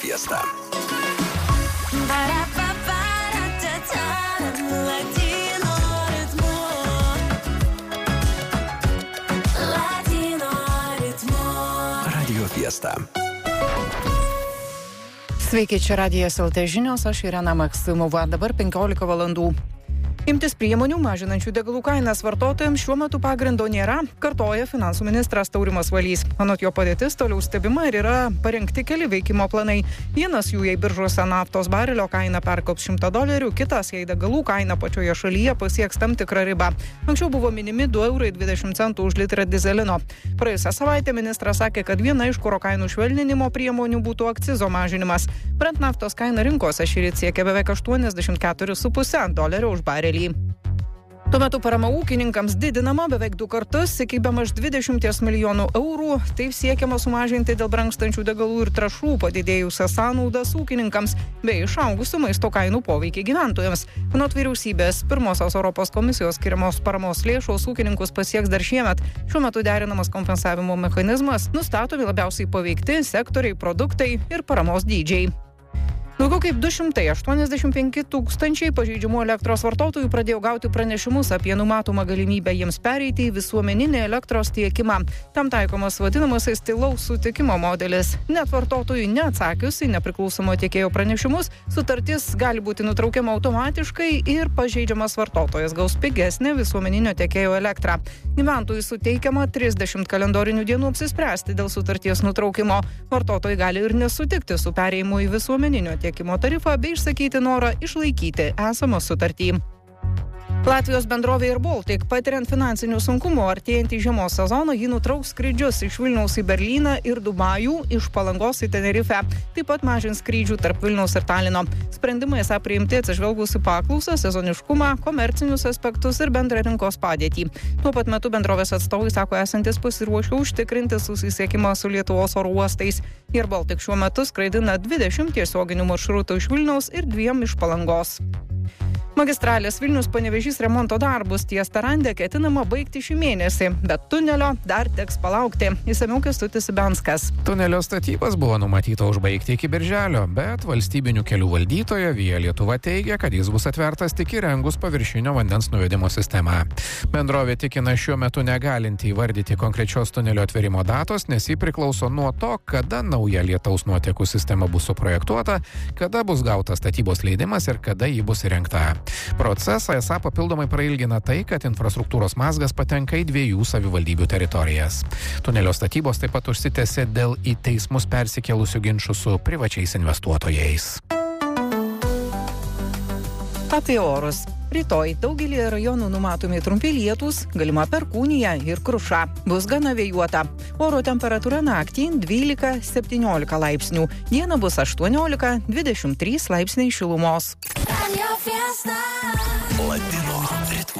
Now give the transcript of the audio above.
Fiesta. Radio Fiesta. Sveiki, čia Radijas LT žinios, aš Irena Maksimova, dabar 15 valandų. Imtis priemonių mažinančių degalų kainas vartotojams šiuo metu pagrindo nėra, kartoja finansų ministras Taurimas Valys. Anot jo padėtis toliau stebima ir yra parengti keli veikimo planai. Vienas jų, jei biržose naftos barelio kaina perkops $100, kitas, jei degalų kaina pačioje šalyje pasieks tam tikrą ribą. Anksčiau buvo minimi €2,20 už litrą dizelino. Praėjusią savaitę ministras sakė, kad viena iš kuro kainų švelninimo priemonių būtų akcizo mažinimas. Brent naftos kaina rinkose šįryt siekia beveik $84,5 už barelį. Tuo metu parama ūkininkams didinama beveik 2 kartus iki bemaž 20 milijonų eurų. Taip siekiama sumažinti dėl brangstančių degalų ir trąšų padidėjusias sąnaudas ūkininkams bei išaugusių maisto kainų poveikį gyventojams. Anot vyriausybės, pirmosios Europos komisijos skiriamos paramos lėšos ūkininkus pasieks dar šiemet. Šiuo metu derinamas kompensavimo mechanizmas, nustatomi labiausiai paveikti sektoriai, produktai ir paramos dydžiai. Daugiau kaip 285 tūkstančiai pažeidžiamų elektros vartotojų pradėjo gauti pranešimus apie numatomą galimybę jiems pereiti į visuomeninį elektros tiekimą. Tam taikomas vadinamasis tylaus sutikimo modelis. Net vartotojui neatsakius į nepriklausomo tiekėjo pranešimus, sutartis gali būti nutraukiama automatiškai ir pažeidžiamas vartotojas gaus pigesnę visuomeninio tiekėjo elektrą. Gyventojui suteikiama 30 kalendorinių dienų apsispręsti dėl sutarties nutraukimo. Vartotojai gali ir nesutikti su perėjimu į visuomeninio tiekimo tarifą bei išsakyti norą išlaikyti esamą sutartį. Latvijos bendrovė Air Baltic, patiriant finansinių sunkumų artėjantį žiemos sezoną, jį nutrauks skrydžius iš Vilniaus į Berlyną ir Dubajų, iš Palangos į Tenerifę. Taip pat mažins skrydžių tarp Vilniaus ir Talino. Sprendimai esą priimti atsižvelgus į paklausą, sezoniškumą, komercinius aspektus ir bendrą rinkos padėtį. Tuo pat metu bendrovės atstovai sako esantis pasiruošę užtikrinti susisiekimą su Lietuvos oro uostais. Air Baltic šiuo metu skraidina 20 tiesioginių maršrutų iš Vilniaus ir 2 iš Palangos. Magistralės Vilnius-Panevėžys remonto darbus ties Tarande ketinama baigti šį mėnesį, bet tunelio dar teks palaukti. Išsamiau Kęstutis Ibenskas. Tunelio statybas buvo numatyta užbaigti iki birželio, bet valstybinių kelių valdytoja Via Lietuva teigia, kad jis bus atvertas tik įrengus paviršinio vandens nuvedimo sistemą. Bendrovė tikina šiuo metu negalinti įvardyti konkrečios tunelio atverimo datos, nes jį priklauso nuo to, kada nauja lietaus nuotekų sistema bus suprojektuota, kada bus gautas statybos leidimas ir kada jį bus įrengta. Procesą esą papildomai prailgina tai, kad infrastruktūros mazgas patenka į 2 savivaldybių teritorijas. Tunelio statybos taip pat užsitęsė dėl į teismus persikėlusių ginčų su privačiais investuotojais. Apie orus. Rytoj daugelį rajonų numatomi trumpi lietūs, galima perkūnija ir kruša. Bus gana vėjuota. Oro temperatūra naktį 12-17 laipsnių. Dieną bus 18-23 laipsniai šilumos. Latino ritmo.